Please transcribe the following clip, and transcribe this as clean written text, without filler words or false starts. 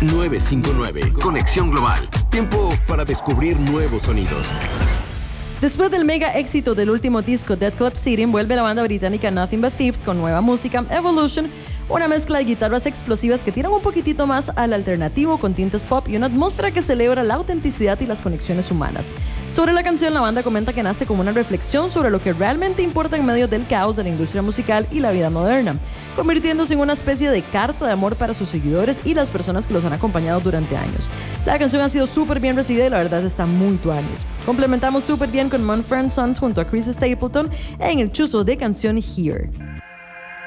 959, Conexión Global. Tiempo para descubrir nuevos sonidos. Después del mega éxito del último disco Dead Club City, vuelve la banda británica Nothing But Thieves con nueva música, Evolution, una mezcla de guitarras explosivas que tiran un poquitito más al alternativo con tintes pop y una atmósfera que celebra la autenticidad y las conexiones humanas. Sobre la canción, la banda comenta que nace como una reflexión sobre lo que realmente importa en medio del caos de la industria musical y la vida moderna, convirtiéndose en una especie de carta de amor para sus seguidores y las personas que los han acompañado durante años. La canción ha sido súper bien recibida y la verdad está muy tuanis. Complementamos súper bien con Mumford & Sons junto a Chris Stapleton en el chuzo de canción Here.